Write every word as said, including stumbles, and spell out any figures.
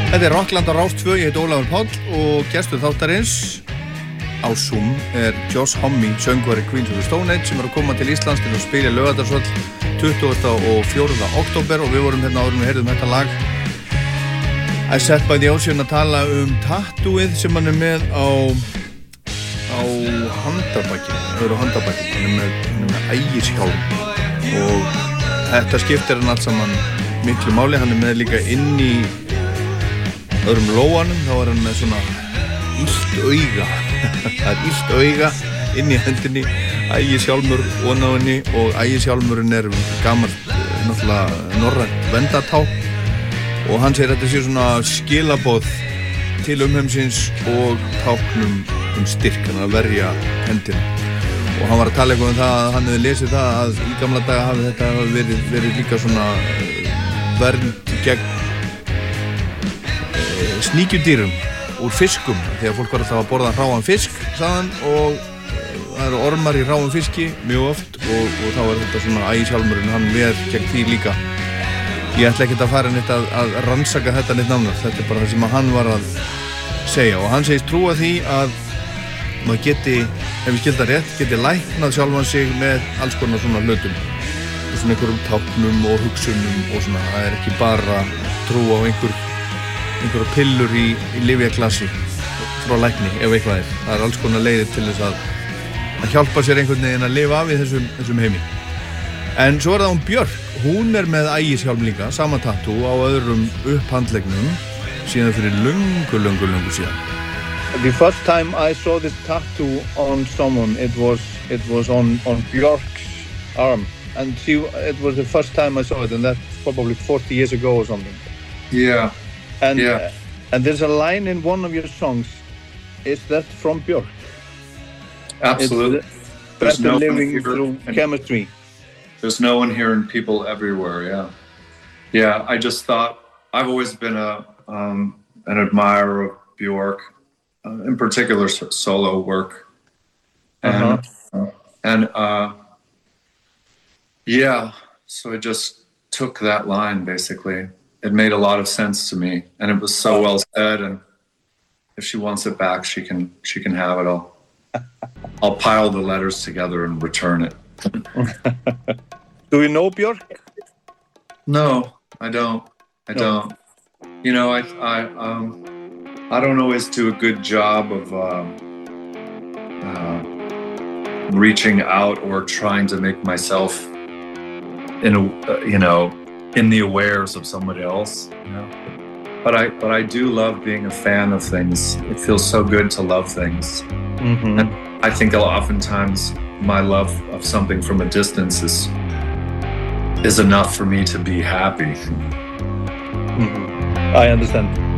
Þetta er Rockland á Rás tvö, ég heit Ólafur Páll og gestur þáttarins á Zoom er Josh Homme, söngvari Queens of the Stone Age sem er að koma til Íslands til að spila Laugardalsvöll tuttugasta og fjórða október og við vorum hérna áður og við heyrðum þetta lag I Sat by the Ocean að tala um tattooið sem hann er með á á handarbakinu, öðru handarbakinu, hann er með, hann er með ægiskjálm og þetta skiptir hann allt saman miklu máli, hann er með líka inn í öðrum lóanum, þá er hann með svona illt auga það er illt auga inn í hendinni ægiskjálmur ofan á henni og ægiskjálmurinn er gamalt náttúrulega norrænt vendatá og hann segir að þetta sé svona skilaboð til umheimsins og táknum um styrk hann að verja hendina og hann var að tala eitthvað um það að hann hefði lesið það að í gamla daga hafi þetta verið, verið líka svona vernd gegn sníkjudýrum úr fiskum því að fólk var alltaf að borða hráan fisk sagðan og það eru ormar í hráum fiski mjög oft og, og þá er þetta svona ægiskjálmurinn hann ver gegn því líka ég ætla ekkert að fara neitt að, að rannsaka þetta neitt nánar þetta er bara það sem að hann var að segja og hann segist trúa því að maður geti, ef við skilda rétt geti læknað sjálfan sig með alls konar svona hlutum og svona einhverjum táknum og hugsunum og svona það er ekki bara trúa á einhver einhverja pillur í, í lyfjaklassi frá lækni ef eitthvað er það er alls konar leiðir til þess að að hjálpa sér einhvern veginn að lifa af í þessum, þessum heimi en svo er það hún Björk hún er með ægiskjálm líka sama tattoo á öðrum upphandlegnum síðan fyrir löngu, löngu, löngu síðan The first time I saw this tattoo on someone it was, it was on, on Björk's arm and she, it was the first time I saw it and that's probably forty years ago or something yeah And, yeah. uh, and there's a line in one of your songs. Is that from Björk? Absolutely. There's no living through chemistry. There's no one here and people everywhere. Yeah. Yeah. I just thought I've always been a um, an admirer of Björk, uh, in particular solo work, and uh-huh. and uh, yeah. So I just took that line basically. It made a lot of sense to me and it was so well said and if she wants it back she can she can have it all. I'll pile the letters together and return it. Do you know Björk? No, I don't. I no. don't. You know, I I um I don't always do a good job of uh, uh, reaching out or trying to make myself in a uh, you know in the awares of somebody else, you know. But I, but I do love being a fan of things. It feels so good to love things. Mm-hmm. And I think oftentimes my love of something from a distance is is enough for me to be happy. Mm-hmm. I understand.